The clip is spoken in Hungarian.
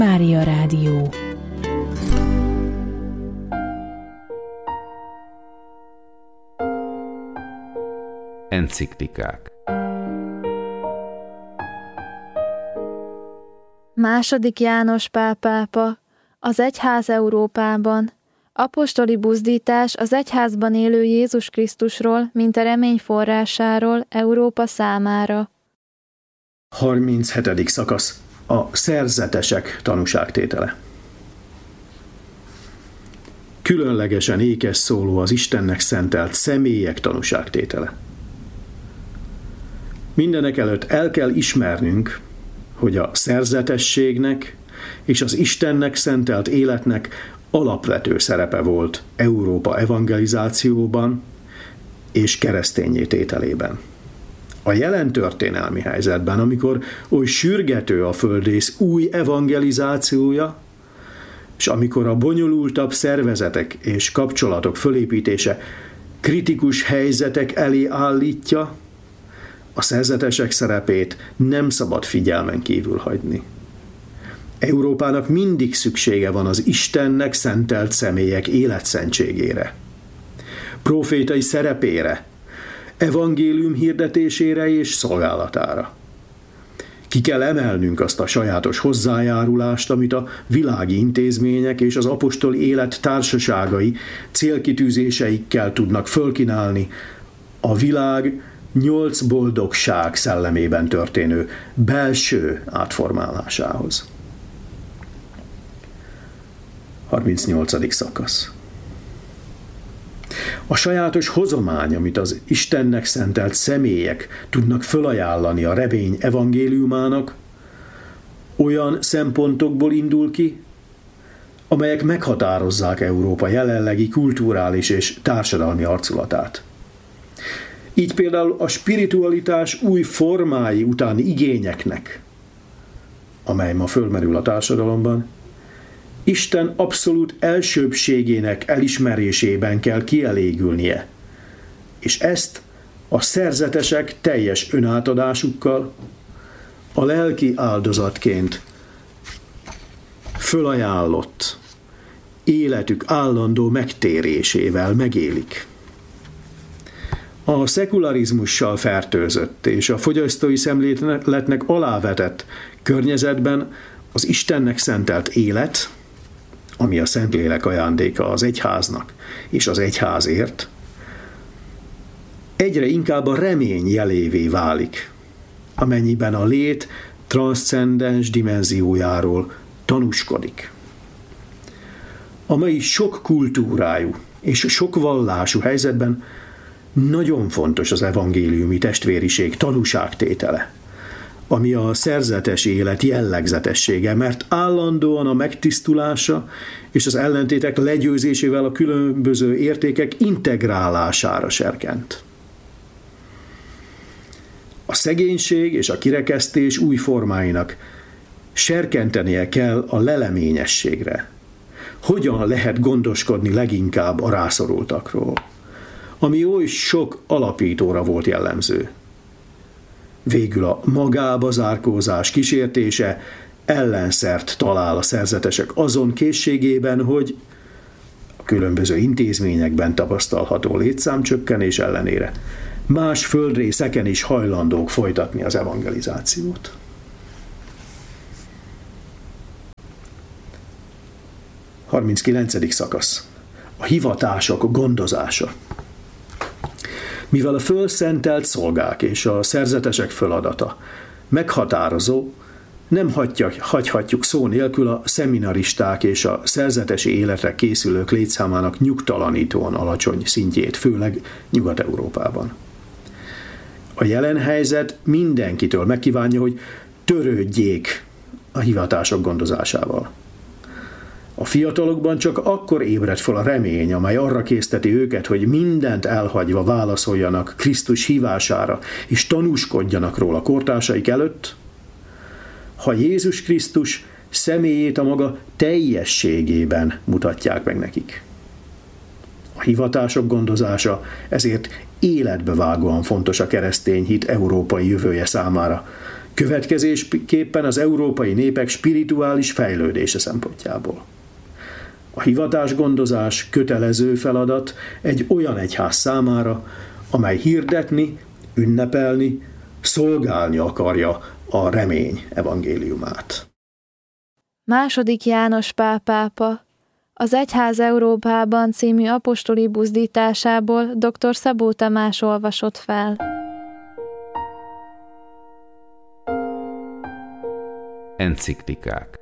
Mária Rádió. Enciklikák. II. János Pál pápa, az egyház Európában. Apostoli buzdítás az egyházban élő Jézus Krisztusról, mint a remény forrásáról Európa számára. 37. szakasz. A szerzetesek tanúságtétele. Különlegesen ékes szóló az Istennek szentelt személyek tanúságtétele. Mindenekelőtt el kell ismernünk, hogy a szerzetességnek és az Istennek szentelt életnek alapvető szerepe volt Európa evangelizációban és kereszténnyé tételében. A jelen történelmi helyzetben, amikor oly sürgető a földrész új evangelizációja, és amikor a bonyolultabb szervezetek és kapcsolatok fölépítése kritikus helyzetek elé állítja, a szerzetesek szerepét nem szabad figyelmen kívül hagyni. Európának mindig szüksége van az Istennek szentelt személyek életszentségére, profétai szerepére, evangélium hirdetésére és szolgálatára. Ki kell emelnünk azt a sajátos hozzájárulást, amit a világi intézmények és az apostoli élet társaságai célkitűzéseikkel tudnak fölkínálni a világ 8 boldogság szellemében történő belső átformálásához. 38. szakasz. A sajátos hozomány, amit az Istennek szentelt személyek tudnak fölajánlani a remény evangéliumának, olyan szempontokból indul ki, amelyek meghatározzák Európa jelenlegi kulturális és társadalmi arculatát. Így például a spiritualitás új formái utáni igényeknek, amely ma fölmerül a társadalomban, Isten abszolút elsőbbségének elismerésében kell kielégülnie, és ezt a szerzetesek teljes önátadásukkal, a lelki áldozatként fölajánlott életük állandó megtérésével megélik. A szekularizmussal fertőzött és a fogyasztói szemléletnek alávetett környezetben az Istennek szentelt élet, ami a Szentlélek ajándéka az egyháznak és az egyházért, egyre inkább a remény jelévé válik, amennyiben a lét transzcendens dimenziójáról tanúskodik. A mai sok kultúrájú és sok vallású helyzetben nagyon fontos az evangéliumi testvériség tanúságtétele, ami a szerzetes élet jellegzetessége, mert állandóan a megtisztulása és az ellentétek legyőzésével a különböző értékek integrálására serkent. A szegénység és a kirekesztés új formáinak serkentenie kell a leleményességre. Hogyan lehet gondoskodni leginkább a rászorultakról, ami oly sok alapítóra volt jellemző. Végül a magába zárkózás kísértése ellenszert talál a szerzetesek azon készségében, hogy a különböző intézményekben tapasztalható létszámcsökkenés ellenére más földrészeken is hajlandók folytatni az evangelizációt. – 39. szakasz. A hivatások gondozása. Mivel a fölszentelt szolgák és a szerzetesek feladata meghatározó, nem hagyhatjuk szó nélkül a szeminaristák és a szerzetesi életre készülők létszámának nyugtalanítóan alacsony szintjét, főleg Nyugat-Európában. A jelen helyzet mindenkitől megkívánja, hogy törődjék a hivatások gondozásával. A fiatalokban csak akkor ébred fel a remény, amely arra készteti őket, hogy mindent elhagyva válaszoljanak Krisztus hívására, és tanúskodjanak róla kortársaik előtt, ha Jézus Krisztus személyét a maga teljességében mutatják meg nekik. A hivatások gondozása ezért életbevágóan fontos a keresztény hit európai jövője számára, következésképpen az európai népek spirituális fejlődése szempontjából. A hivatásgondozás kötelező feladat egy olyan egyház számára, amely hirdetni, ünnepelni, szolgálni akarja a remény evangéliumát. II. János Pál pápa az Egyház Európában című apostoli buzdításából dr. Szabó Tamás olvasott fel. Enciklikák.